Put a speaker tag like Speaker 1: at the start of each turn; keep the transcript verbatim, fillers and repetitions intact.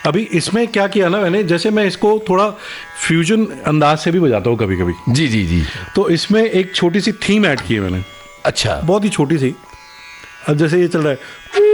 Speaker 1: अभी इसमें क्या किया ना मैंने, जैसे मैं इसको थोड़ा फ्यूजन अंदाज से भी बजाता हूँ कभी कभी।
Speaker 2: जी जी जी।
Speaker 1: तो इसमें एक छोटी सी थीम ऐड की है मैंने।
Speaker 2: अच्छा।
Speaker 1: बहुत ही छोटी सी। अब जैसे ये चल रहा है